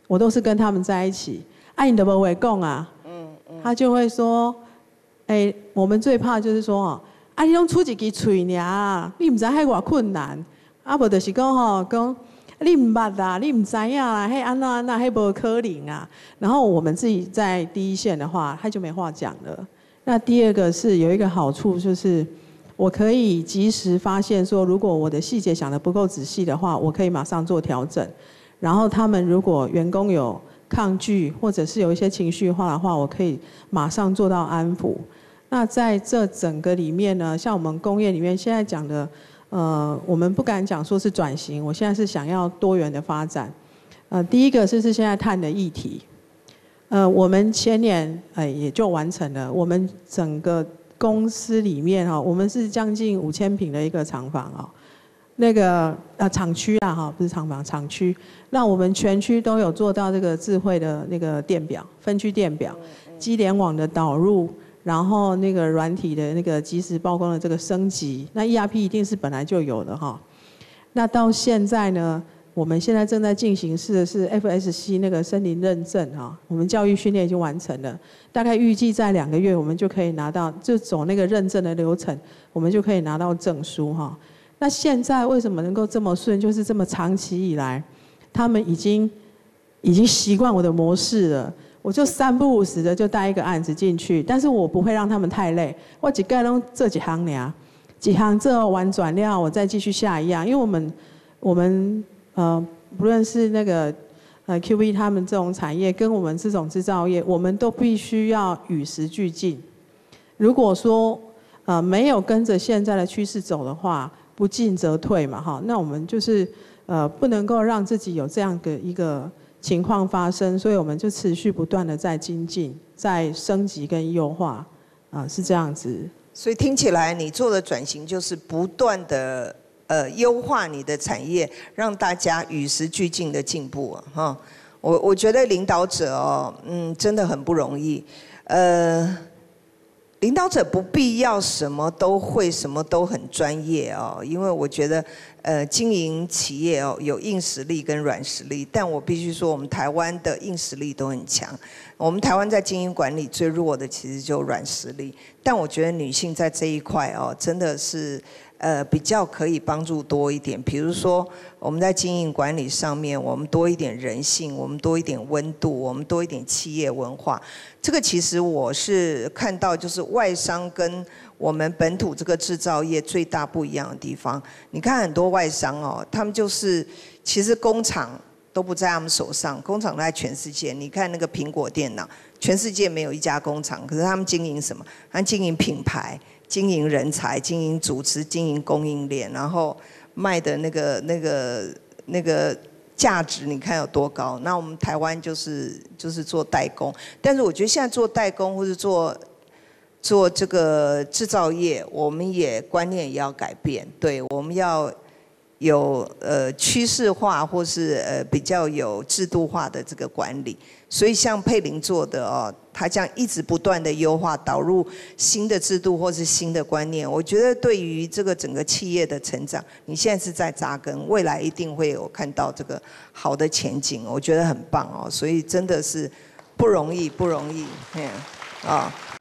我都是跟他们在一起。啊，你都不会讲啊，他就会说，我们最怕就是说哦，啊，你拢出一支嘴尔，你唔知迄偌困难，啊，无就是讲吼，讲你唔捌啦，你唔知影啦，迄安那安那，迄无可能啊。然后我们自己在第一线的话，他就没话讲了。那第二个是有一个好处，就是我可以及时发现说，如果我的细节想得不够仔细的话，我可以马上做调整。然后他们如果员工有抗拒，或者是有一些情绪化的话，我可以马上做到安抚。那在这整个里面呢，像我们工业里面现在讲的，我们不敢讲说是转型，我现在是想要多元的发展。第一个是现在碳的议题，我们前年也就完成了，我们整个公司里面哈，我们是将近5000坪的一个厂房哦。那个厂区啊哈，不是厂房，厂区。那我们全区都有做到这个智慧的那个电表、分区电表、机联网的导入，然后那个软体的那个即时报关的这个升级。那 ERP 一定是本来就有的哈。那到现在呢，我们现在正在进行的是 FSC 那个森林认证哈，我们教育训练已经完成了，大概预计在2个月我们就可以拿到，就走那个认证的流程，我们就可以拿到证书哈。那现在为什么能够这么顺？就是这么长期以来，他们已经习惯我的模式了。我就3不5时的就带一个案子进去，但是我不会让他们太累。我一概拢做一行尔，几行做完转料，我再继续下一样。因为我们不论是那个QB 他们这种产业，跟我们这种制造业，我们都必须要与时俱进。如果说没有跟着现在的趋势走的话，不进则退嘛，哈，那我们就是不能够让自己有这样的一个情况发生，所以我们就持续不断的在精进、在升级跟优化，是这样子。 所以听起来你做的转型就是不断的优化你的产业，让大家与时俱进的进步哈。我觉得领导者哦，真的很不容易，领导者不必要什么都会，什么都很专业哦，因为我觉得，经营企业哦有硬实力跟软实力，但我必须说，我们台湾的硬实力都很强。我们台湾在经营管理最弱的其实就软实力，但我觉得女性在这一块哦，真的是比较可以帮助多一点。比如说我们在经营管理上面，我们多一点人性，我们多一点温度，我们多一点企业文化。这个其实我是看到，就是外商跟我们本土这个制造业最大不一样的地方。你看很多外商哦，他们就是其实工厂都不在他们手上，工厂在全世界。你看那个苹果电脑，全世界没有一家工厂，可是他们经营什么？他们经营品牌、经营人才、经营组织、经营供应链，然后卖的那个价值你看有多高？那我们台湾就是做代工，但是我觉得现在做代工或是做这个制造业，我们也观念也要改变，对，我们要有趋势化或是比较有制度化的这个管理。所以像佩玲做的哦，他这样一直不断的优化，导入新的制度或是新的观念，我觉得对于这个整个企业的成长，你现在是在扎根，未来一定会有看到这个好的前景，我觉得很棒哦。所以真的是不容易，不容易，